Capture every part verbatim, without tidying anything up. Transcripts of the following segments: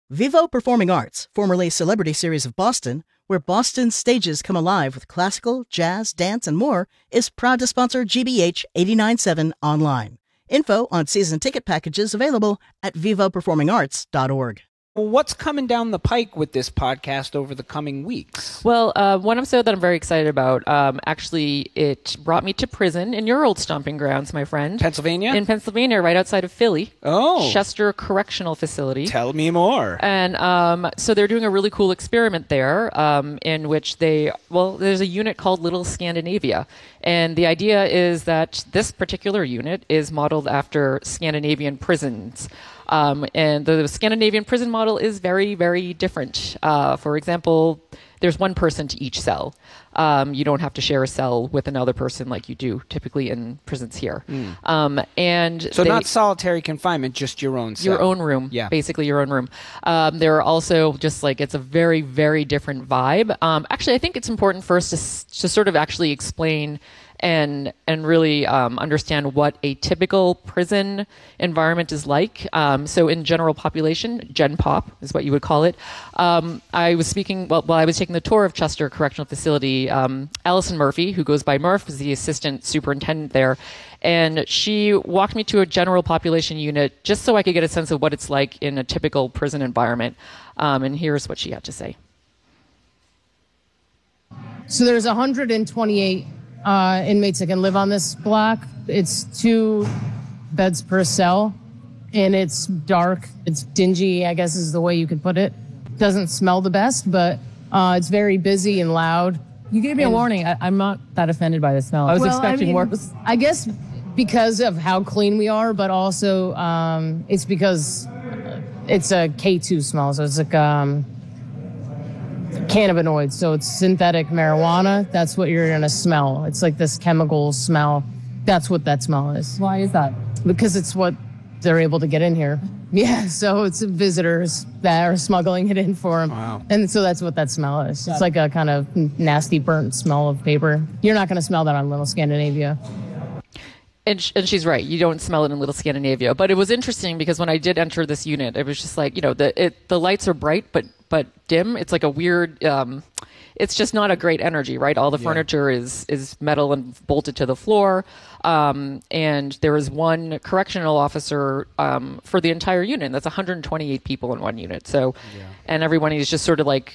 Vivo Performing Arts, formerly Celebrity Series of Boston, where Boston's stages come alive with classical, jazz, dance, and more, is proud to sponsor G B H eighty-nine point seven online. Info on season ticket packages available at vivo performing arts dot org. Well, what's coming down the pike with this podcast over the coming weeks? Well, uh, one episode that I'm very excited about, um, actually, it brought me to prison in your old stomping grounds, my friend. Pennsylvania? In Pennsylvania, right outside of Philly. Oh. Chester Correctional Facility. Tell me more. And um, so they're doing a really cool experiment there um, in which they, well, there's a unit called Little Scandinavia. And the idea is that this particular unit is modeled after Scandinavian prisons. Um, and the Scandinavian prison model is very, very different. Uh, for example, there's one person to each cell. Um, you don't have to share a cell with another person like you do typically in prisons here. Mm. Um, and so they, not solitary confinement, just your own cell. Your own room. Yeah. Basically your own room. Um, there are also just like, it's a very, very different vibe. Um, actually, I think it's important first to, to sort of actually explain and and really um, understand what a typical prison environment is like. Um, so in general population, Gen Pop is what you would call it. Um, I was speaking, well, while I was taking the tour of Chester Correctional Facility, um, Allison Murphy, who goes by Murph, is the assistant superintendent there. And she walked me to a general population unit just so I could get a sense of what it's like in a typical prison environment. Um, and here's what she had to say. So there's one hundred twenty-eight Uh, inmates that can live on this block. It's two beds per cell, and it's dark. It's dingy, I guess is the way you could put it. Doesn't smell the best, but uh, it's very busy and loud. You gave me and, a warning. I, I'm not that offended by the smell. I was well, expecting I mean, worse. I guess because of how clean we are, but also um, it's because it's a K two smell, so it's like um, cannabinoids, so it's synthetic marijuana. That's what you're gonna smell. It's like this chemical smell. That's what that smell is. Why is that? Because it's what they're able to get in here. Yeah, so it's visitors that are smuggling it in for them. Wow. And so that's what that smell is. It's like a kind of nasty burnt smell of paper. You're not gonna smell that on Little Scandinavia. And, sh- and she's right. You don't smell it in Little Scandinavia. But it was interesting because when I did enter this unit, it was just like, you know, the it, the lights are bright but but dim. It's like a weird. Um, it's just not a great energy, right? All the Yeah. furniture is is metal and bolted to the floor. Um, and there is one correctional officer um, for the entire unit. That's one hundred twenty-eight people in one unit. So, Yeah. and everyone is just sort of like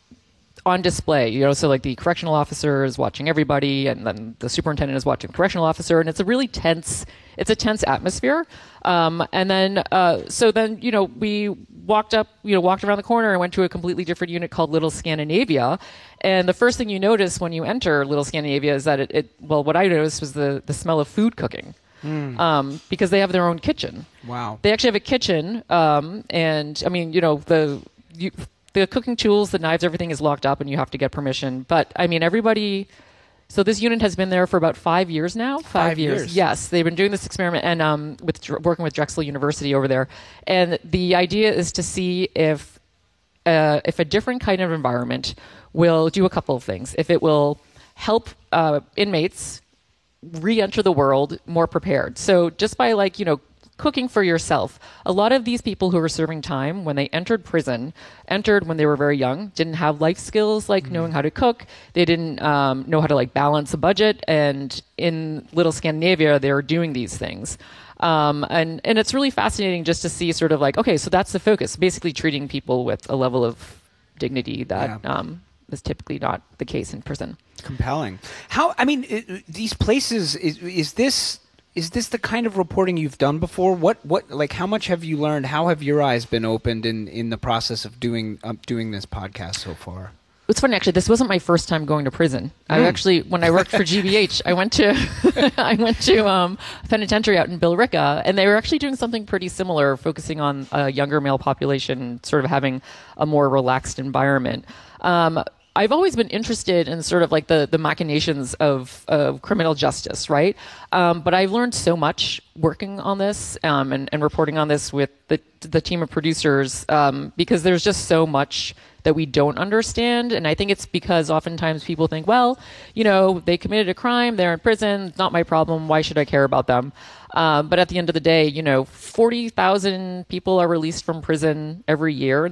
on display, you know, so like the correctional officer is watching everybody and then the superintendent is watching the correctional officer, and it's a really tense, it's a tense atmosphere. Um, and then, uh, so then, you know, we walked up, you know, walked around the corner and went to a completely different unit called Little Scandinavia. And the first thing you notice when you enter Little Scandinavia is that it, it well, what I noticed was the, the smell of food cooking. Mm. Um, because they have their own kitchen. Wow. They actually have a kitchen. Um, and I mean, you know, the, you, the cooking tools, the knives, everything is locked up and you have to get permission. But I mean, everybody, so this unit has been there for about five years now. Five, Five years. years. Yes. They've been doing this experiment and um, with working with Drexel University over there. And the idea is to see if, uh, if a different kind of environment will do a couple of things. If it will help uh, inmates re-enter the world more prepared. So just by like, you know, cooking for yourself. A lot of these people who were serving time when they entered prison, entered when they were very young, didn't have life skills like mm-hmm. knowing how to cook. They didn't um, know how to like balance a budget. And in Little Scandinavia, they were doing these things. Um, and, and it's really fascinating just to see sort of like, okay, so that's the focus, basically treating people with a level of dignity that yeah. um, is typically not the case in prison. Compelling. How, I mean, it, these places, is, is this... Is this the kind of reporting you've done before? What, what, like, how much have you learned? How have your eyes been opened in, in the process of doing uh, doing this podcast so far? It's funny, actually. This wasn't my first time going to prison. Mm. I actually, when I worked for G B H, I went to I went to um, a penitentiary out in Billerica, and they were actually doing something pretty similar, focusing on a younger male population, sort of having a more relaxed environment. Um, I've always been interested in sort of like the, the machinations of, of criminal justice, right? Um, but I've learned so much working on this um, and, and reporting on this with the, the team of producers um, because there's just so much that we don't understand. And I think it's because oftentimes people think, well, you know, they committed a crime, they're in prison, it's not my problem, why should I care about them? Um, but at the end of the day, you know, forty thousand people are released from prison every year in